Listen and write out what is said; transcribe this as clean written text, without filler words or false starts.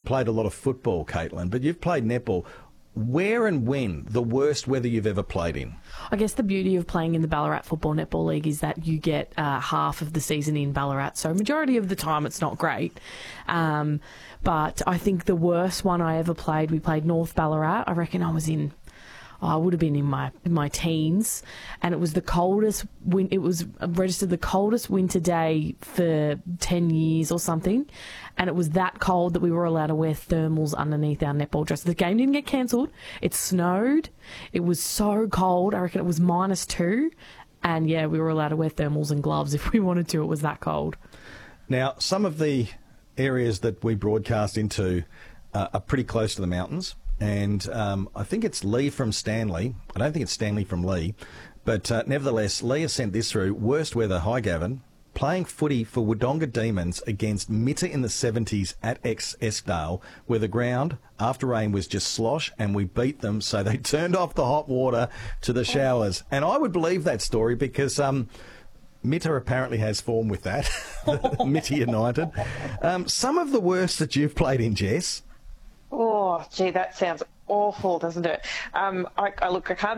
played a lot of football, Caitlin, but you've played netball. Where and when the worst weather you've ever played in? I guess the beauty of playing in the Ballarat Football Netball League is that you get half of the season in Ballarat, so majority of the time it's not great. But I think the worst one I ever played, we played North Ballarat. I reckon I would have been in my teens, and it was the coldest. It was registered the coldest winter day for 10 years or something, and it was that cold that we were allowed to wear thermals underneath our netball dresses. The game didn't get cancelled. It snowed. It was so cold. I reckon it was -2, and yeah, we were allowed to wear thermals and gloves if we wanted to. It was that cold. Now, some of the areas that we broadcast into are pretty close to the mountains. And I think it's Lee from Stanley. I don't think it's Stanley from Lee. But nevertheless, Lee has sent this through. Worst weather, hi Gavin. Playing footy for Wodonga Demons against Mitta in the 70s at Eskdale, where the ground, after rain, was just slosh, and we beat them, so they turned off the hot water to the showers. And I would believe that story because Mitta apparently has form with that, Mitta United. Some of the worst that you've played in, Jess? Oh, gee, that sounds awful, doesn't it? I can't